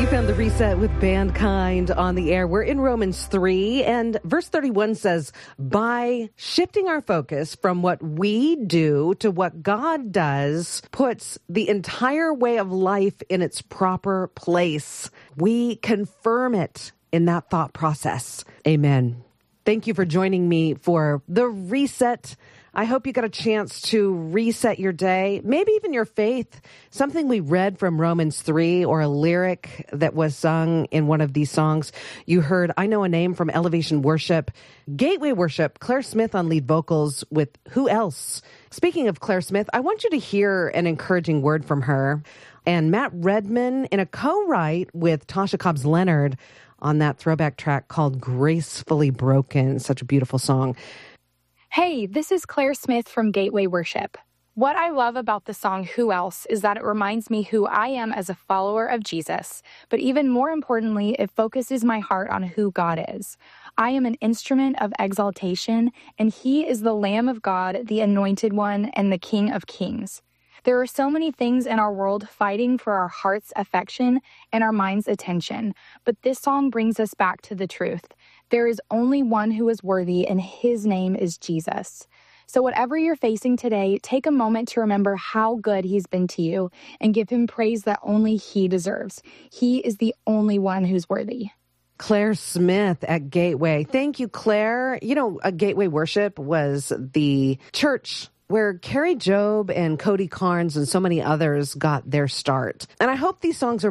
You found the Reset with Bandkind on the air. We're in Romans 3, and verse 31 says, by shifting our focus from what we do to what God does, puts the entire way of life in its proper place. We confirm it in that thought process. Amen. Thank you for joining me for the Reset. I hope you got a chance to reset your day, maybe even your faith, something we read from Romans 3 or a lyric that was sung in one of these songs. You heard I Know a Name from Elevation Worship, Gateway Worship, Claire Smith on lead vocals with Who Else? Speaking of Claire Smith, I want you to hear an encouraging word from her and Matt Redman in a co-write with Tasha Cobbs Leonard on that throwback track called Gracefully Broken. Such a beautiful song. Hey, this is Claire Smith from Gateway Worship. What I love about the song Who Else is that it reminds me who I am as a follower of Jesus, but even more importantly, it focuses my heart on who God is. I am an instrument of exaltation, and He is the Lamb of God, the Anointed One, and the King of Kings. There are so many things in our world fighting for our heart's affection and our mind's attention, but this song brings us back to the truth. There is only one who is worthy, and His name is Jesus. So whatever you're facing today, take a moment to remember how good He's been to you and give Him praise that only He deserves. He is the only one who's worthy. Claire Smith at Gateway. Thank you, Claire. You know, Gateway Worship was the church where Carrie Job and Cody Carnes and so many others got their start. And I hope these songs are